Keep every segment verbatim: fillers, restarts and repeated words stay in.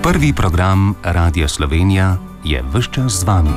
Prvi program Radia Slovenija je ves čas z vami.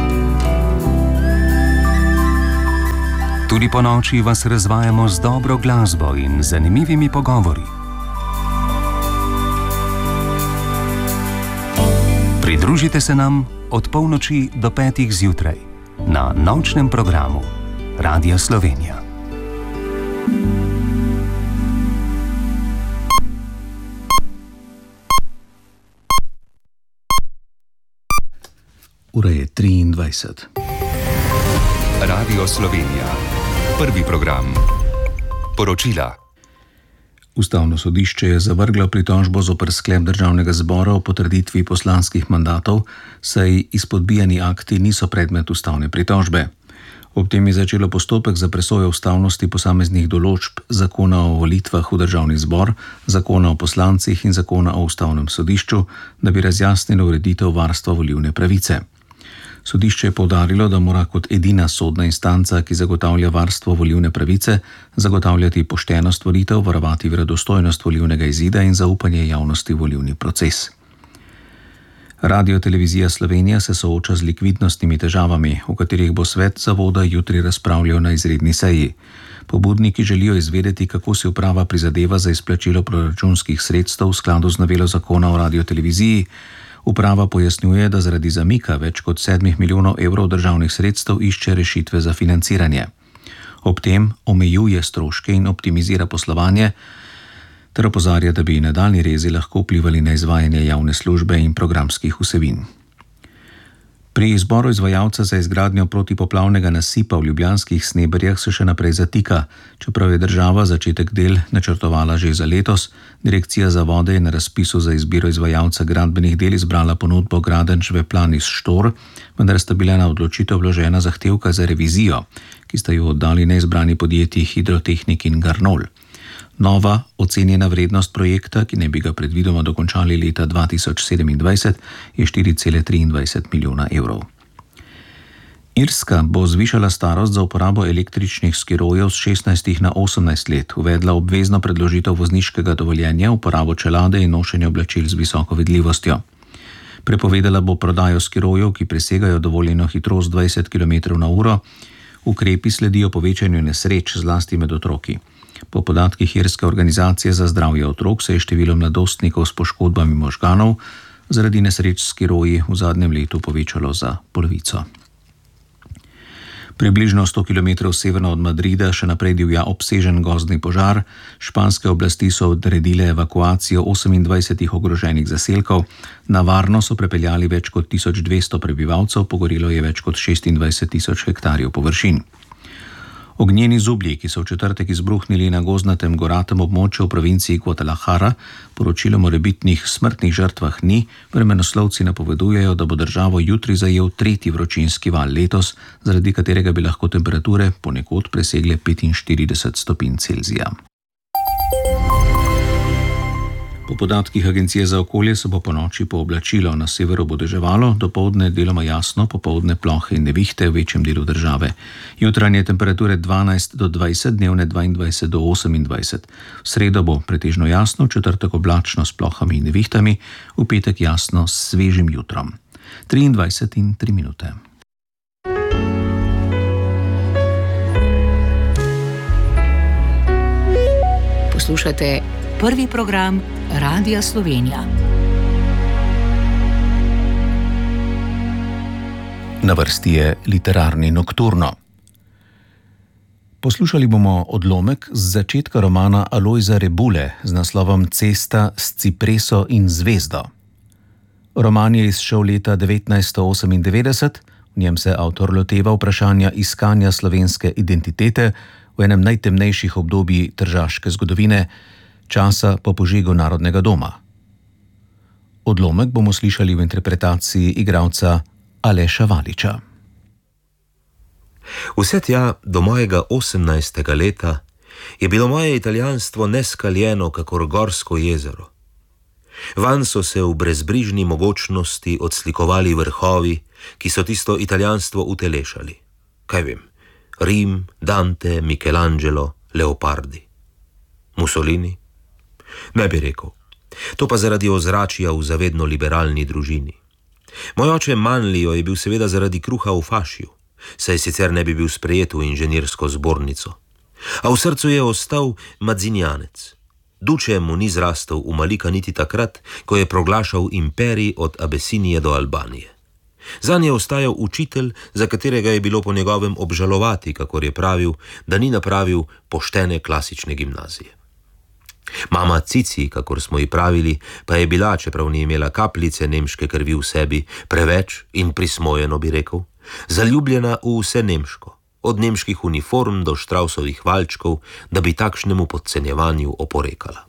Tudi po noči vas razvajamo z dobro glasbo in zanimivimi pogovori. Pridružite se nam od polnoči do petih zjutraj na nočnem programu Radia Slovenija. Ura je triindvajset. Radio Slovenija. Prvi program. Poročila. Ustavno sodišče je zavrglo pritožbo zoper sklep Državnega zbora o potrditvi poslanskih mandatov, saj izpodbijani akti niso predmet ustavne pritožbe. Ob tem je začelo postopek za presojo ustavnosti posameznih določb Zakona o volitvah v Državni zbor, Zakona o poslancih in Zakona o ustavnem sodišču, da bi razjasnilo ureditev varstva volilne pravice. Sodišče je poudarilo, da mora kot edina sodna instanca, ki zagotavlja varstvo volilne pravice, zagotavljati poštenost volitev, varovati verodostojnost volilnega izida in zaupanje javnosti v volilni proces. Radio-televizija Slovenija se sooča z likvidnostnimi težavami, v katerih bo svet zavoda jutri razpravljal na izredni seji. Pobudniki želijo izvedeti, kako si uprava prizadeva za izplačilo proračunskih sredstev v skladu z novelo zakona o radio-televiziji. Uprava pojasnjuje, da zaradi zamika več kot sedmih milijonov evrov državnih sredstev išče rešitve za financiranje. Ob tem omejuje stroške in optimizira poslovanje, ter opozarja, da bi nadaljnji rezi lahko vplivali na izvajanje javne službe in programskih vsebin. Pri izboru izvajalca za izgradnjo protipoplavnega nasipa v ljubljanskih Sneberjah se še naprej zatika, čeprav je država začetek del načrtovala že za letos. Direkcija za vode je na razpisu za izbiro izvajalca gradbenih del izbrala ponudbo Gradenčeve Planis Štor, vendar sta bila na odločitev vložena zahtevka za revizijo, ki sta jo oddali neizbrani podjetji Hidrotehnik in Garnol. Nova ocenjena vrednost projekta, ki ne bi ga predvidoma dokončali leta dva tisoč sedemindvajset, je štiri cele triindvajset milijona evrov. Irska bo zvišala starost za uporabo električnih skirojev z šestnajstih na osemnajst let, uvedla obvezno predložitev vozniškega dovoljenja, uporabo čelade in nošenje oblačil z visoko vidljivostjo. Prepovedala bo prodajo skirojev, ki presegajo dovoljeno hitrost dvajset kilometrov na uro. Ukrepi sledijo povečanju nesreč, zlasti med otroki. Po podatkih irske organizacije za zdravje otrok se je število mladostnikov s poškodbami možganov zaradi nesreč s skiroji v zadnjem letu povečalo za polovico. Približno sto kilometrov severno od Madrida še naprej divja obsežen gozdni požar. Španske oblasti so odredile evakuacijo osemindvajsetih ogroženih zaselkov. Na varno so prepeljali več kot tisoč dvesto prebivalcev, pogorelo je več kot šestindvajset tisoč hektarjev površin. Ognjeni zublji, ki so v četrtek izbruhnili na gozdnatem goratem območju v provinciji Guadalajara, poročilo morebitnih smrtnih žrtvah ni, vremenoslovci napovedujejo, da bo državo jutri zajel tretji vročinski val letos, zaradi katerega bi lahko temperature ponekod presegle petinštirideset stopinj Celzija. Po podatkih Agencije za okolje se bo ponoči pooblačilo, na severu bo deževalo, dopoldne deloma jasno, popoldne plohe in nevihte v večjem delu države. Jutranje temperature dvanajst do dvajset, dnevne dvaindvajset do osemindvajset. V sredo bo pretežno jasno, v četrtek oblačno s plohami in nevihtami, v petek jasno s svežim jutrom. triindvajset in tri minute. Poslušate prvi program Radia Slovenija. Na vrsti je literarni nokturno. Poslušali bomo odlomek z začetka romana Alojza Rebule z naslovom Cesta s cipreso in zvezdo. Roman je izšel leta devetnajststo osemindevetdeset, v njem se avtor loteva vprašanja iskanja slovenske identitete v enem najtemnejših obdobij tržaške zgodovine, časa po požigu Narodnega doma. Odlomek bomo slišali v interpretaciji igralca Aleša Valiča. Vse tja do mojega osemnajstega leta je bilo moje italijanstvo neskaljeno kakor gorsko jezero. Vanj so se v brezbrižni mogočnosti odslikovali vrhovi, ki so tisto italijanstvo utelešali. Kaj vem, Rim, Dante, Michelangelo, Leopardi. Mussolini? Ne bi rekel. To pa zaradi ozračja v zavedno liberalni družini. Moj oče Manlio je bil seveda zaradi kruha v fašiju, saj sicer ne bi bil sprejet v inženirsko zbornico. A v srcu je ostal madzinjanec. Duče mu ni zrastel v Malika niti takrat, ko je proglašal imperij od Abesinije do Albanije. Zanj je ostajal učitelj, za katerega je bilo po njegovem obžalovati, kakor je pravil, da ni napravil poštene klasične gimnazije. Mama Cici, kakor smo ji pravili, pa je bila, čeprav ni imela kapljice nemške krvi v sebi, preveč in prismojeno bi rekel, zaljubljena v vse nemško, od nemških uniform do Štrausovih valčkov, da bi takšnemu podcenjevanju oporekala.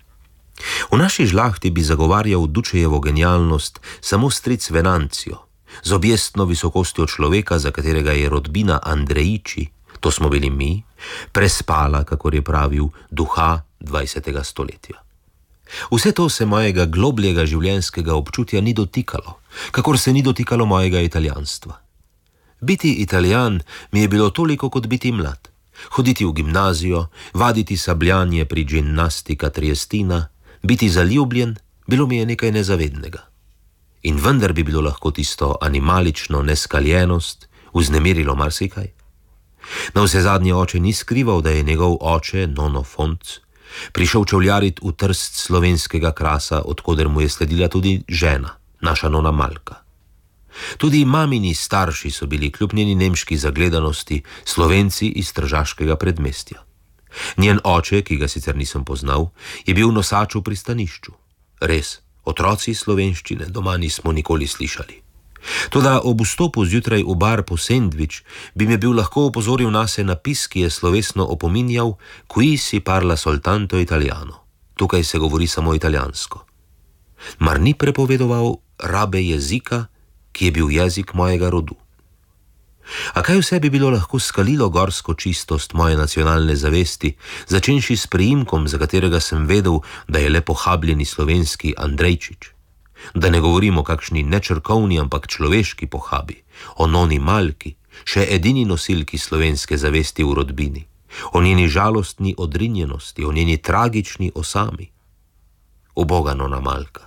V naši žlahti bi zagovarjal Dučejevo genialnost samo stric Venancio, z objestno visokostjo človeka, za katerega je rodbina Andrejiči, to smo bili mi, prespala, kakor je pravil, duha dvajsetega stoletja. Vse to se mojega globljega življenjskega občutja ni dotikalo, kakor se ni dotikalo mojega italijanstva. Biti Italijan mi je bilo toliko kot biti mlad. Hoditi v gimnazijo, vaditi sabljanje pri gimnastika Triestina, biti zaljubljen, bilo mi je nekaj nezavednega. In vendar bi bilo lahko tisto animalično neskaljenost vznemirilo marsikaj. Na vse zadnje oče ni skrival, da je njegov oče, Nono Fonc, prišel čevljarit v Trst slovenskega krasa, odkoder mu je sledila tudi žena, naša nona Malka. Tudi mamini starši so bili kljub njeni nemški zagledanosti Slovenci iz tržaškega predmestja. Njen oče, ki ga sicer nisem poznal, je bil nosač v pristanišču. Res, otroci slovenščine doma nismo nikoli slišali. Toda ob vstopu zjutraj v bar po sendvič bi me bil lahko opozoril nase napis, ki je slovesno opominjal Qui si parla soltanto italiano. Tukaj se govori samo italijansko. Mar ni prepovedoval rabe jezika, ki je bil jezik mojega rodu? A kaj vse bi bilo lahko skalilo gorsko čistost moje nacionalne zavesti, začenši s priimkom, za katerega sem vedel, da je le pohabljeni slovenski Andrejčič? Da ne govorimo o kakšni nečrkovni, ampak človeški pohabi, o noni Malki, še edini nosilki slovenske zavesti v rodbini, o njeni žalostni odrinjenosti, o njeni tragični osami. Uboga nona Malka.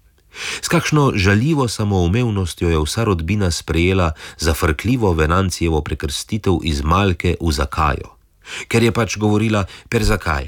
S kakšno žaljivo samoumevnostjo je vsa rodbina sprejela zafrkljivo Venancijevo prekrstitev iz Malke v Zakajo, ker je pač govorila per zakaj.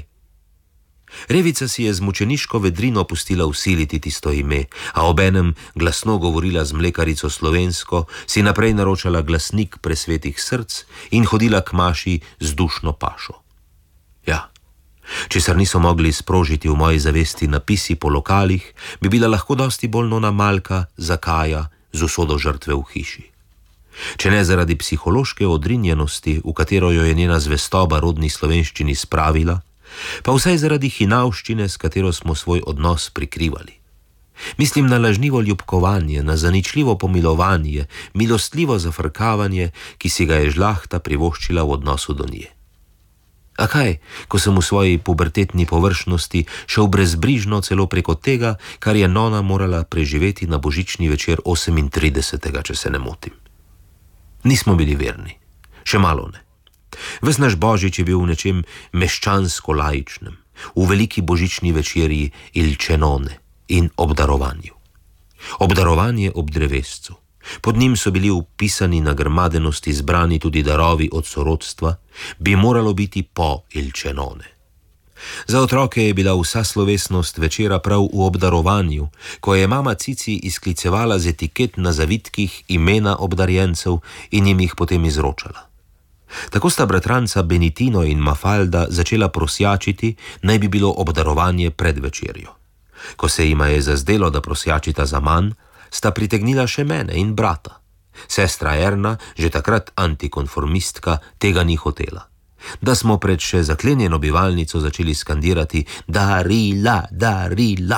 Revica si je z mučeniško vedrino pustila usiliti tisto ime, a obenem glasno govorila z mlekarico slovensko, si naprej naročala glasnik presvetih src in hodila k maši z dušno pašo. Ja, česar niso mogli sprožiti v moji zavesti napisi po lokalih, bi bila lahko dosti bolj nona Malka, Zakaja, z usodo žrtve v hiši. Če ne zaradi psihološke odrinjenosti, v katero jo je njena zvestoba rodni slovenščini spravila, pa vsaj zaradi hinavščine, s katero smo svoj odnos prikrivali. Mislim na lažnivo ljubkovanje, na zaničljivo pomilovanje, milostljivo zafrkavanje, ki si ga je žlahta privoščila v odnosu do nje. A kaj, ko sem v svoji pubertetni površnosti šel brezbrižno celo preko tega, kar je nona morala preživeti na božični večer osemintridesetega, če se ne motim. Nismo bili verni, še malo ne. Ves naš božič je bil v nečem meščansko-laičnem, v veliki božični večerji il cenone in obdarovanju. Obdarovanje ob drevescu. Pod njim so bili vpisani na grmadenosti zbrani tudi darovi od sorodstva, bi moralo biti po il cenone. Za otroke je bila vsa slovesnost večera prav v obdarovanju, ko je mama Cici izklicevala z etiket na zavitkih imena obdarjencev in jim jih potem izročala. Tako sta bratranca Benitino in Mafalda začela prosjačiti, naj bi bilo obdarovanje pred večerjo. Ko se jima je zazdelo, da prosjačita za manj, sta pritegnila še mene in brata. Sestra Erna, že takrat antikonformistka, tega ni hotela. Da smo pred še zaklenjeno bivalnico začeli skandirati Darila, Darila.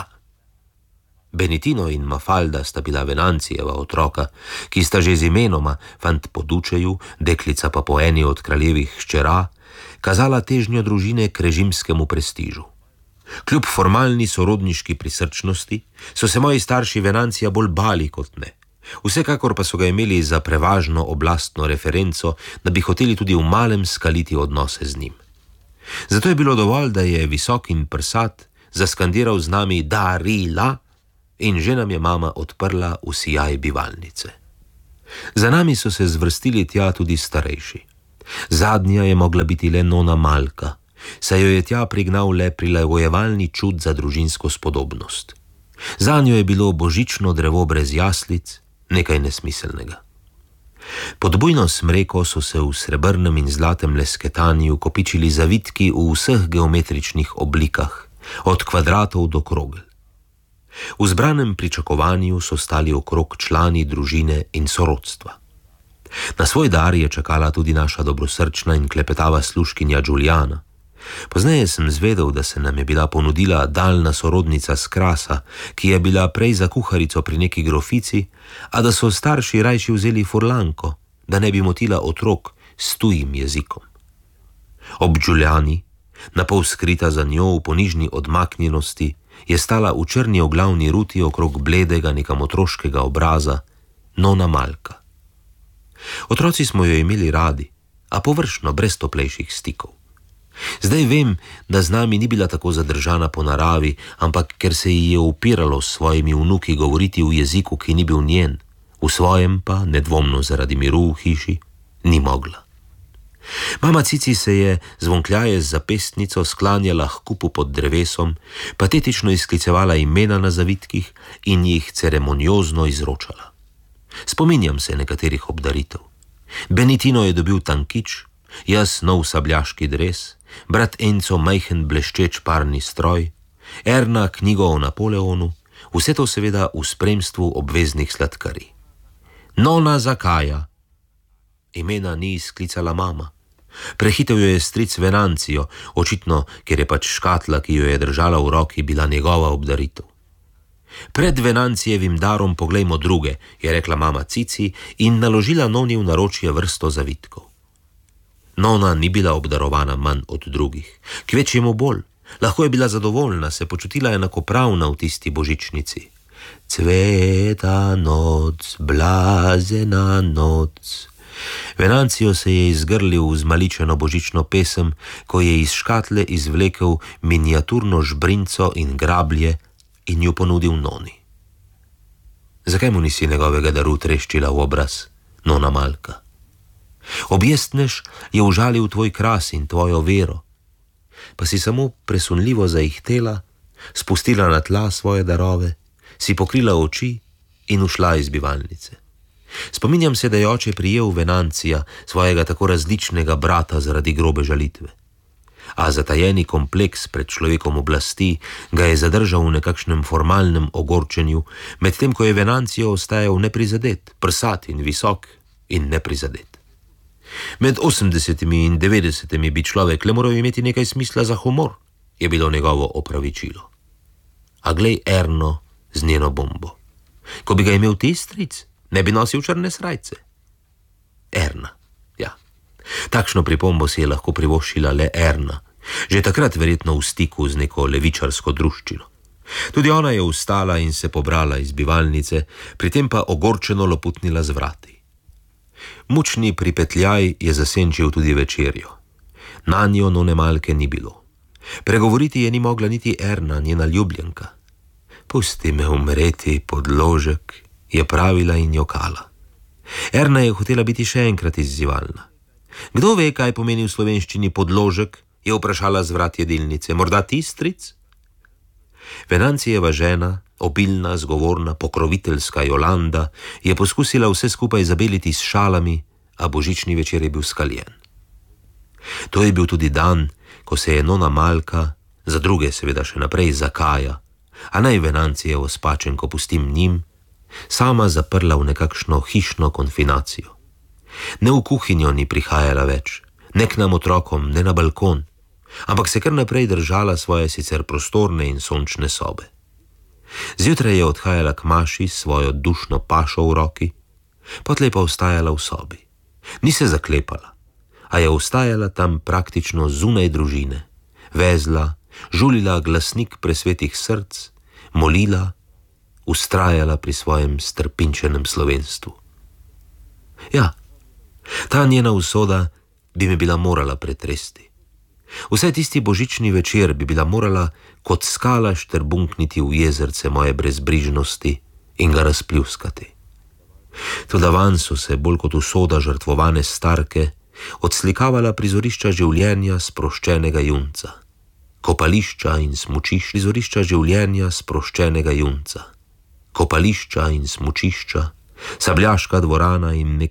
Benitino in Mafalda sta bila Venancijeva otroka, ki sta že z imenoma, fant po Dučeju, deklica pa po eni od kraljevih hčera, kazala težnjo družine k režimskemu prestižu. Kljub formalni sorodniški prisrčnosti so se moji starši Venancija bolj bali kot ne. Vsekakor pa so ga imeli za prevažno oblastno referenco, da bi hoteli tudi v malem skaliti odnose z njim. Zato je bilo dovolj, da je visok in prsat, zaskandiral z nami darila in že nam je mama odprla v sijaj bivalnice. Za nami so se zvrstili tja tudi starejši. Zadnja je mogla biti le nona Malka, saj jo je tja prignal le prilagojevalni čud za družinsko spodobnost. Zanjo je bilo božično drevo brez jaslic nekaj nesmiselnega. Pod bujno smreko so se v srebrnem in zlatem lesketanju kopičili zavitki v vseh geometričnih oblikah, od kvadratov do krogel. V zbranem pričakovanju so stali okrog člani družine in sorodstva. Na svoj dar je čakala tudi naša dobrosrčna in klepetava služkinja Juliana. Pozneje sem zvedel, da se nam je bila ponudila daljna sorodnica s Krasa, ki je bila prej za kuharico pri neki grofici, a da so starši rajši vzeli furlanko, da ne bi motila otrok s tujim jezikom. Ob Juliani, napol skrita za njo v ponižni odmaknjenosti, je stala v črni oglavni ruti okrog bledega nekam otroškega obraza nona Malka. Otroci smo jo imeli radi, a površno, brez toplejših stikov. Zdaj vem, da z nami ni bila tako zadržana po naravi, ampak ker se ji je upiralo s svojimi vnuki govoriti v jeziku, ki ni bil njen, v svojem pa, nedvomno zaradi miru v hiši, ni mogla. Mama Cici se je zvonkljaje z zapestnico sklanjala h kupu pod drevesom, patetično izklicevala imena na zavitkih in jih ceremoniozno izročala. Spominjam se nekaterih obdaritev. Benitino je dobil tankič, jaz nov sabljaški dres, brat Enco majhen bleščeč parni stroj, Erna knjigo o Napoleonu, vse to seveda v spremstvu obveznih sladkarij. Nona Zakaja. Imena ni izklicala mama. Prehitev jo je stric Venancijo, očitno, ker je pač škatla, ki jo je držala v roki, bila njegova obdaritev. Pred Venancijevim darom poglejmo druge, je rekla mama Cici in naložila noni v naročje vrsto zavitkov. Nona ni bila obdarovana manj od drugih, kvečjemu bolj. Lahko je bila zadovoljna, se počutila enakopravna v tisti božičnici. Cveta noc, blazena noc. Venancijo se je izgrlil v zmaličeno božično pesem, ko je iz škatle izvlekel miniaturno žbrinco in grablje in jo ponudil noni. Zakaj mu nisi njegovega daru treščila v obraz, nona Malka? Objestnež je užalil tvoj kras in tvojo vero, pa si samo presunljivo zaihtela, spustila na tla svoje darove, si pokrila oči in ušla iz bivalnice. Spominjam se, da je oče prijel Venancija, svojega tako različnega brata zaradi grobe žalitve. A zatajeni kompleks pred človekom oblasti ga je zadržal v nekakšnem formalnem ogorčenju, medtem ko je Venancijo ostajal neprizadet, prsat in visok in neprizadet. Med osemdesetimi in devetdesetimi bi človek le moral imeti nekaj smisla za humor, je bilo njegovo opravičilo. A glej Erno z njeno bombo. Ko bi ga imel ti stric, ne bi nosil črne srajce. Erna, ja. Takšno pripombo si je lahko privoščila le Erna, že takrat verjetno v stiku z neko levičarsko druščino. Tudi ona je vstala in se pobrala iz bivalnice, pri tem pa ogorčeno loputnila z vrati. Mučni pripetljaj je zasenčil tudi večerjo. Nanjo none Malke ni bilo. Pregovoriti je ni mogla niti Erna, njena ljubljenka. Pusti me umreti pod ložek, je pravila in jokala. Erna je hotela biti še enkrat izzivalna. Kdo ve, kaj pomeni v slovenščini podložek, je vprašala z vrat jedilnice. Morda ti, stric? Venancijeva žena, obilna, zgovorna, pokroviteljska Jolanda, je poskusila vse skupaj zabeliti s šalami, a božični večer je bil skaljen. To je bil tudi dan, ko se je nona Malka, za druge seveda še naprej Zakaja, a naj Venancijevo spačenko pustim njim, sama zaprla v nekakšno hišno konfinacijo. Ne v kuhinjo ni prihajala več, ne k nam otrokom, ne na balkon, ampak se kar naprej držala svoje sicer prostorne in sončne sobe. Zjutraj je odhajala k maši s svojo dušno pašo v roki, potlej pa ostajala v sobi. Ni se zaklepala, a je ostajala tam praktično zunaj družine, vezla, žulila glasnik presvetih src, molila, ustrajala pri svojem strpinčenem slovenstvu. Ja, ta njena usoda bi me bila morala pretresti. Vse tisti božični večer bi bila morala kot skala štrbunkniti v jezerce moje brezbrižnosti in ga razpljuskati. Toda vanj so se, bolj kot usoda žrtvovane starke, odslikavala prizorišča življenja sproščenega junca. Kopališča in smučišča, prizorišča življenja sproščenega junca. Kopališča in smučišča, Sabljaška dvorana in